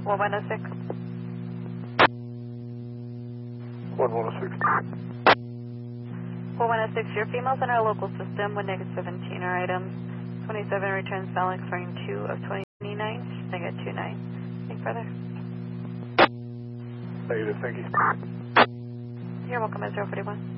1106. 1106. 1106, your females in our local system with negative 17 are items. 27 returns balance frame 2 of 29, negative 29. Anything further? Negative, thank you. You're welcome at 041.